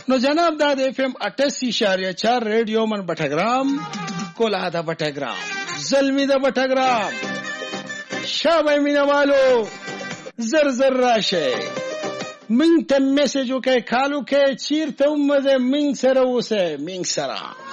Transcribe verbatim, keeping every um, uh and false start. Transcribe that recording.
نو جناب دا د اف ام اٹھاسی اشاریه چار ریډیو من بټګرام کولا دا بټګرام زلمی دا بټګرام شابه مینوالو زر زر راشه من ته میسج وکای کالو کې چیرته ومزه من سره وسه من سره